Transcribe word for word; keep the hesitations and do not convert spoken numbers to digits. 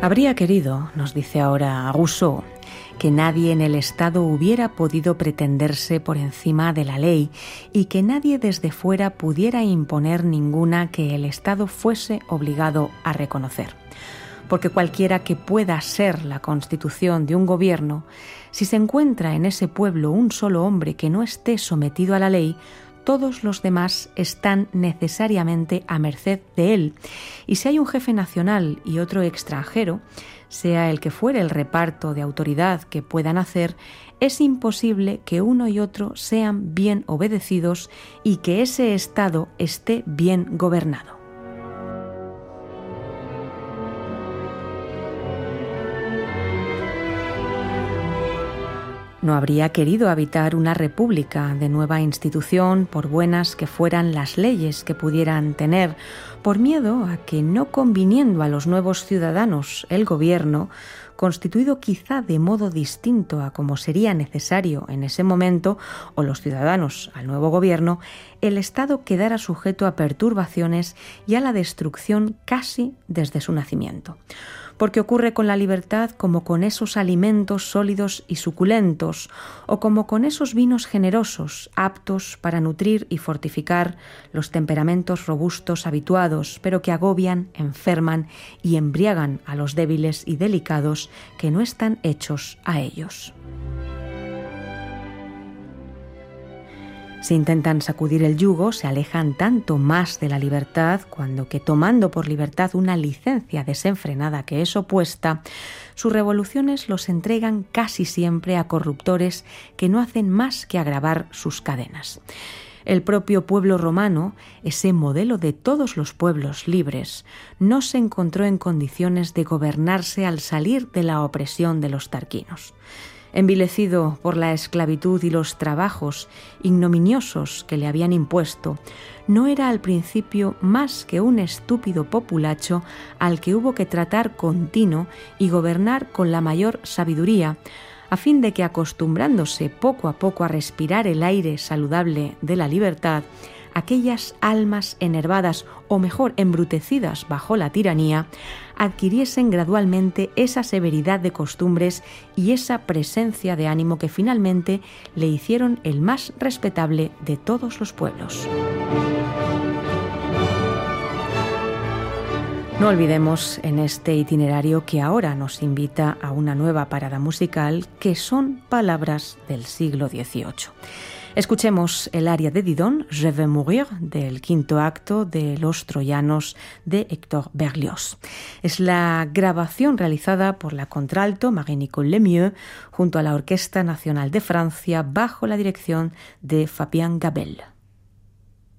Habría querido, nos dice ahora Rousseau, que nadie en el Estado hubiera podido pretenderse por encima de la ley y que nadie desde fuera pudiera imponer ninguna que el Estado fuese obligado a reconocer. Porque cualquiera que pueda ser la constitución de un gobierno, si se encuentra en ese pueblo un solo hombre que no esté sometido a la ley, todos los demás están necesariamente a merced de él. Y si hay un jefe nacional y otro extranjero, sea el que fuere el reparto de autoridad que puedan hacer, es imposible que uno y otro sean bien obedecidos y que ese Estado esté bien gobernado. No habría querido habitar una república de nueva institución, por buenas que fueran las leyes que pudieran tener, por miedo a que, no conviniendo a los nuevos ciudadanos el gobierno, constituido quizá de modo distinto a como sería necesario en ese momento, o los ciudadanos al nuevo gobierno, el Estado quedara sujeto a perturbaciones y a la destrucción casi desde su nacimiento. Porque ocurre con la libertad como con esos alimentos sólidos y suculentos, o como con esos vinos generosos, aptos para nutrir y fortificar los temperamentos robustos habituados, pero que agobian, enferman y embriagan a los débiles y delicados que no están hechos a ellos. Si intentan sacudir el yugo, se alejan tanto más de la libertad, cuando que tomando por libertad una licencia desenfrenada que es opuesta, sus revoluciones los entregan casi siempre a corruptores que no hacen más que agravar sus cadenas. El propio pueblo romano, ese modelo de todos los pueblos libres, no se encontró en condiciones de gobernarse al salir de la opresión de los tarquinos. Envilecido por la esclavitud y los trabajos ignominiosos que le habían impuesto, no era al principio más que un estúpido populacho al que hubo que tratar con tino y gobernar con la mayor sabiduría, a fin de que, acostumbrándose poco a poco a respirar el aire saludable de la libertad, aquellas almas enervadas o mejor embrutecidas bajo la tiranía adquiriesen gradualmente esa severidad de costumbres y esa presencia de ánimo que finalmente le hicieron el más respetable de todos los pueblos. No olvidemos en este itinerario que ahora nos invita a una nueva parada musical, que son palabras del siglo dieciocho. Escuchemos el aria de Didon, Je vais mourir, del quinto acto de Los Troyanos de Héctor Berlioz. Es la grabación realizada por la contralto Marie-Nicole Lemieux junto a la Orquesta Nacional de Francia bajo la dirección de Fabien Gabel.